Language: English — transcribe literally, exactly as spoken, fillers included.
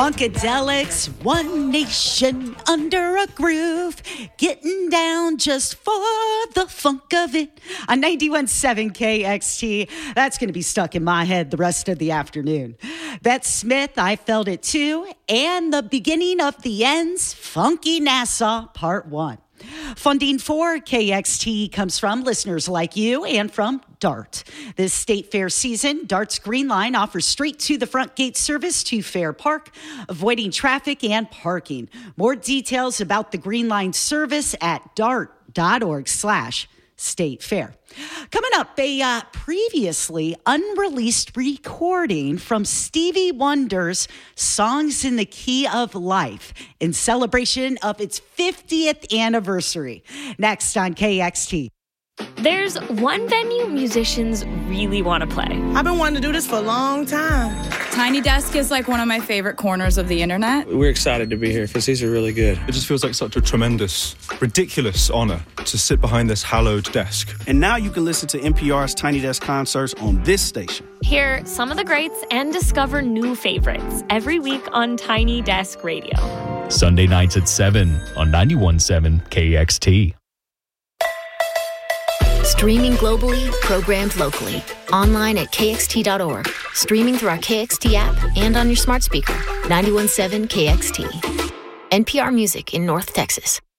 Funkadelics, one nation under a groove, getting down just for the funk of it. On ninety-one point seven K X T, that's going to be stuck in my head the rest of the afternoon. Bette Smith, I Felt It Too, and the beginning of the ends, Funky Nassau, Part one. Funding for K X T comes from listeners like you and from DART. This State Fair season, DART's Green Line offers straight to the front gate service to Fair Park, avoiding traffic and parking. More details about the Green Line service at dart.org slash State Fair. Coming up, a uh, previously unreleased recording from Stevie Wonder's Songs in the Key of Life in celebration of its fiftieth anniversary. Next on K X T. There's one venue musicians really want to play. I've been wanting to do this for a long time. Tiny Desk is like one of my favorite corners of the internet. We're excited to be here because these are really good. It just feels like such a tremendous, ridiculous honor to sit behind this hallowed desk. And now you can listen to N P R's Tiny Desk concerts on this station. Hear some of the greats and discover new favorites every week on Tiny Desk Radio. Sunday nights at seven on ninety-one point seven K X T. Streaming globally, programmed locally. Online at K X T dot org. Streaming through our K X T app and on your smart speaker. ninety-one point seven K X T. N P R Music in North Texas.